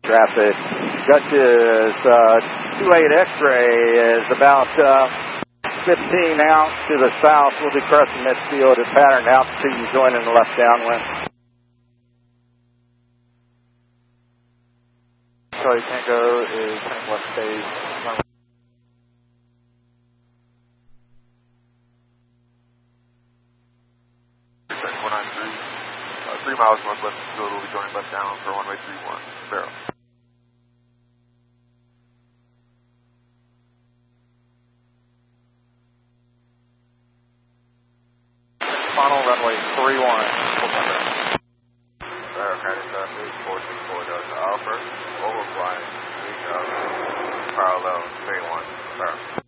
Traffic. Got this 28 X-ray is about 15 out to the south. We'll be crossing midfield at pattern altitude, joining the left downwind. Charlie Tango is heading left stage. 493. 3 miles northwest of field. We'll be joining left down for runway 31. Barrow. Final runway 31. Barrow, Canada, 464 Delta Alpha, overflying, parallel, 31, Barrow.